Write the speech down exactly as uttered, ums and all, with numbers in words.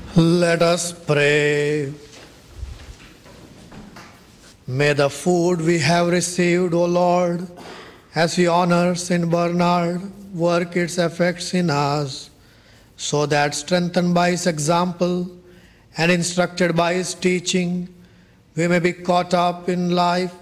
Let us pray. May the food we have received, O Lord, as we honor Saint Bernard, work its effects in us, so that strengthened by his example and instructed by his teaching, we may be caught up in life